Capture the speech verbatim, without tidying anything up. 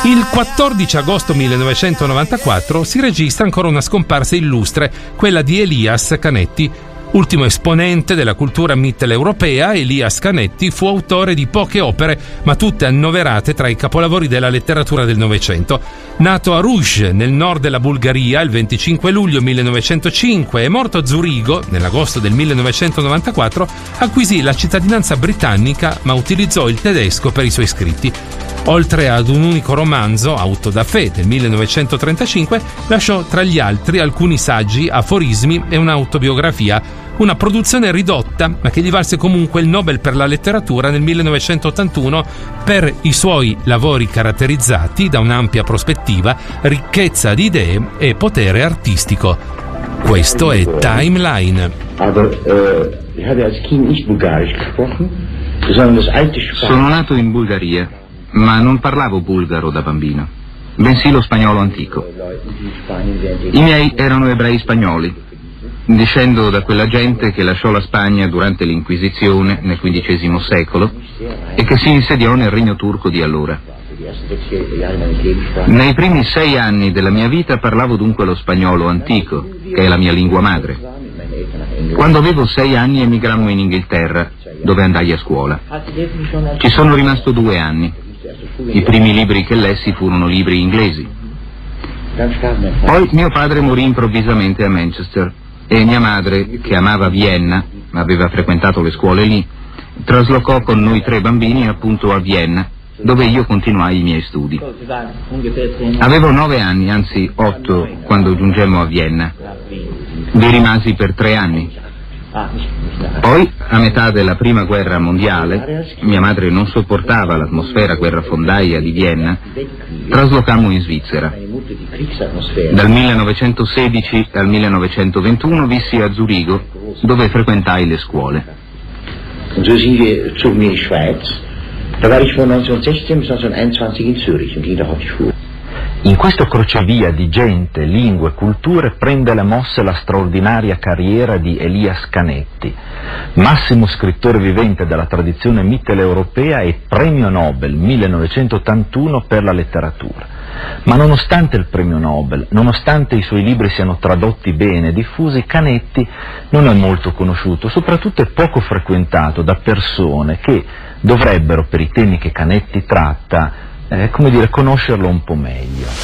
Il quattordici agosto millenovecentonovantaquattro si registra ancora una scomparsa illustre, quella di Elias Canetti. Ultimo esponente della cultura mitteleuropea, Elias Canetti fu autore di poche opere, ma tutte annoverate tra i capolavori della letteratura del Novecento. Nato a Rouge, nel nord della Bulgaria, il venticinque luglio millenovecentocinque e morto a Zurigo, nell'agosto del millenovecentonovantaquattro, acquisì la cittadinanza britannica, ma utilizzò il tedesco per i suoi scritti. Oltre ad un unico romanzo, Auto da fe, del millenovecentotrentacinque, lasciò tra gli altri alcuni saggi, aforismi e un'autobiografia, una produzione ridotta, ma che gli valse comunque il Nobel per la letteratura nel millenovecentottantuno per i suoi lavori caratterizzati da un'ampia prospettiva, ricchezza di idee e potere artistico. Questo è Timeline. Sono nato in Bulgaria, ma non parlavo bulgaro da bambino, bensì lo spagnolo antico. I miei erano ebrei spagnoli. Discendo da quella gente che lasciò la Spagna durante l'Inquisizione nel quindicesimo secolo e che si insediò nel regno turco di allora. Nei primi sei anni della mia vita parlavo dunque lo spagnolo antico, che è la mia lingua madre. Quando avevo sei anni emigrammo in Inghilterra, dove andai a scuola. Ci sono rimasto due anni. I primi libri che lessi furono libri inglesi. Poi mio padre morì improvvisamente a Manchester e mia madre, che amava Vienna, aveva frequentato le scuole lì, traslocò con noi tre bambini appunto a Vienna, dove io continuai i miei studi. Avevo nove anni, anzi otto, quando giungemmo a Vienna. Vi rimasi per tre anni. Poi, a metà della prima guerra mondiale, mia madre non sopportava l'atmosfera guerrafondaia di Vienna, traslocammo in Svizzera. Dal millenovecentosedici al millenovecentoventuno vissi a Zurigo, dove frequentai le scuole. Und so sind wir, zogen wir in die Schweiz. Da war ich von neunzehnhundertsechzehn bis neunzehnhunderteinundzwanzig in Zürich und ging da Hauptschule. In questo crocevia di gente, lingue e culture prende le mosse la straordinaria carriera di Elias Canetti, massimo scrittore vivente della tradizione mitteleuropea e premio Nobel millenovecentottantuno per la letteratura. Ma nonostante il premio Nobel, nonostante i suoi libri siano tradotti bene e diffusi, Canetti non è molto conosciuto, soprattutto è poco frequentato da persone che dovrebbero, per i temi che Canetti tratta, eh, come dire, conoscerlo un po' meglio.